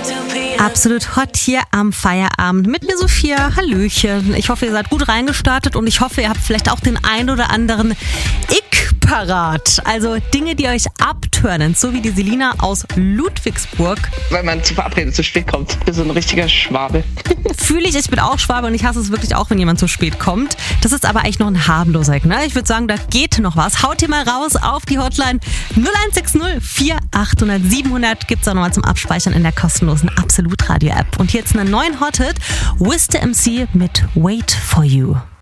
Absolut hot hier am Feierabend mit mir Sophia. Hallöchen. Ich hoffe, ihr seid gut reingestartet und ich hoffe, ihr habt vielleicht auch den ein oder anderen Ick parat. Also Dinge, die euch abturnen, so wie die Selina aus Ludwigsburg. Weil man zu verabredet zu spät kommt. Ich bin so ein richtiger Schwabe. Fühle ich bin auch Schwabe und ich hasse es wirklich auch, wenn jemand zu spät kommt. Das ist aber eigentlich noch ein harmloser Eck, ne? Ich würde sagen, da geht noch was. Haut ihr mal raus auf die Hotline 0160 4800 700. Gibt's auch nochmal zum Abspeichern in der kostenlosen Absolut Radio App. Und hier jetzt einen neuen Hot-Hit. Wiz the MC mit Wait for You.